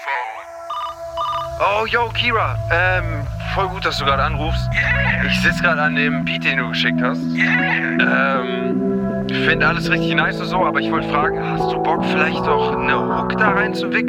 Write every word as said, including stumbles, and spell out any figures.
Oh, yo, Kira. Ähm, voll gut, dass du gerade anrufst. Yeah. Ich sitze gerade an dem Beat, den du geschickt hast. Yeah. Ähm, finde alles richtig nice und so, aber ich wollte fragen, hast du Bock, vielleicht doch eine Hook da reinzuwichsen?